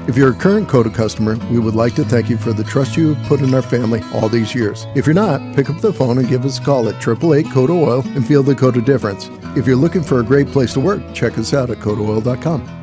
If you're a current Coda customer, we would like to thank you for the trust you have put in our family all these years. If you're not, pick up the phone and give us a call at 888-CODA-OIL and feel the Coda difference. If you're looking for a great place to work, check us out at CODAOIL.com.